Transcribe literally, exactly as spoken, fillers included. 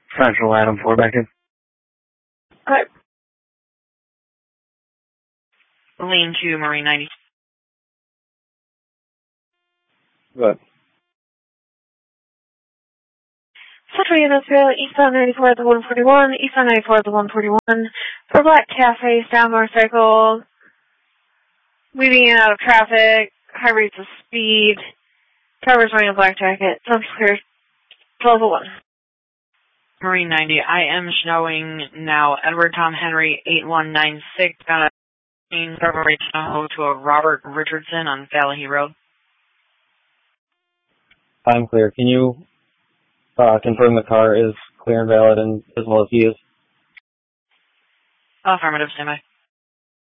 Central Adam four back in. Okay. Lean to Marine ninety. Good. Central Industrial, eastbound ninety-four at the one forty-one, eastbound ninety-four at the one forty-one. For Black Cafe, down motorcycle, weaving in and out of traffic, high rates of speed. Driver's wearing a black jacket. Sounds clear. twelve oh one. Marine ninety, I am showing now Edward Tom Henry eight one nine six on a February to a Robert Richardson on Valley Road. I'm clear. Can you uh, confirm the car is clear and valid and as well as he is? Affirmative, standby.